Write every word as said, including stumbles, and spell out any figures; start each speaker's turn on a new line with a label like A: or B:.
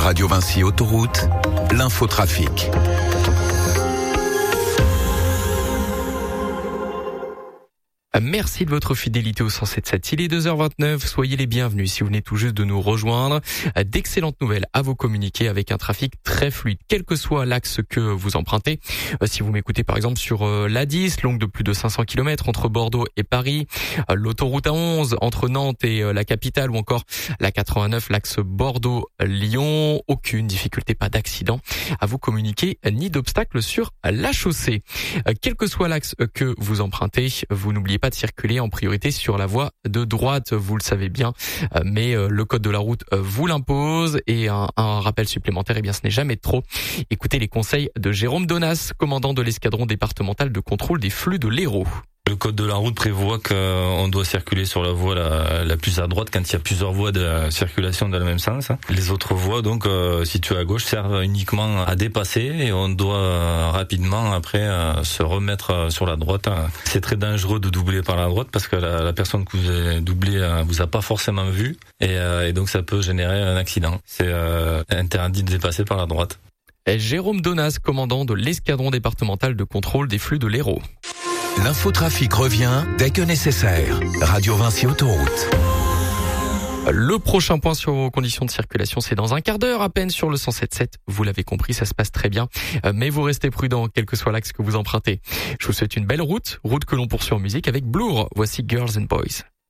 A: Radio Vinci Autoroute, l'infotrafic.
B: Merci de votre fidélité au cent sept virgule sept. Il est deux heures vingt-neuf. Soyez les bienvenus si vous venez tout juste de nous rejoindre. D'excellentes nouvelles à vous communiquer avec un trafic très fluide, quel que soit l'axe que vous empruntez. Si vous m'écoutez par exemple sur l'A dix, longue de plus de cinq cents kilomètres entre Bordeaux et Paris, l'autoroute A onze entre Nantes et la capitale ou encore la quatre-vingt-neuf, l'axe Bordeaux-Lyon, aucune difficulté, pas d'accident à vous communiquer ni d'obstacle sur la chaussée. Quel que soit l'axe que vous empruntez, vous n'oubliez pas de circuler en priorité sur la voie de droite, vous le savez bien, mais le code de la route vous l'impose. Et un, un rappel supplémentaire, eh bien ce n'est jamais trop. Écoutez les conseils de Jérôme Donas, commandant de l'escadron départemental de contrôle des flux de l'Hérault.
C: Le code de la route prévoit qu'on doit circuler sur la voie la, la plus à droite quand il y a plusieurs voies de circulation dans le même sens. Les autres voies, donc, euh, situées à gauche, servent uniquement à dépasser et on doit euh, rapidement après euh, se remettre sur la droite. C'est très dangereux de doubler par la droite parce que la, la personne que vous avez doublée euh, vous a pas forcément vu et, euh, et donc ça peut générer un accident. C'est euh, interdit de dépasser par la droite.
B: Et Jérôme Donas, commandant de l'escadron départemental de contrôle des flux de l'Hérault.
A: L'infotrafic revient dès que nécessaire. Radio Vinci Autoroute.
B: Le prochain point sur vos conditions de circulation, c'est dans un quart d'heure à peine sur le cent sept virgule sept. Vous l'avez compris, ça se passe très bien. Mais vous restez prudent, quel que soit l'axe que vous empruntez. Je vous souhaite une belle route, route que l'on poursuit en musique avec Blur. Voici Girls and Boys.